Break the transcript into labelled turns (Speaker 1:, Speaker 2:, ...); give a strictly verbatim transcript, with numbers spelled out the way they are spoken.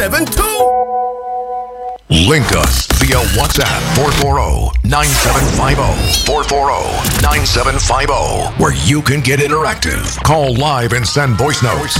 Speaker 1: seven two.
Speaker 2: Link us via WhatsApp four four zero, nine seven five zero, four four zero, nine seven five zero, where you can get interactive. Call live and send voice notes.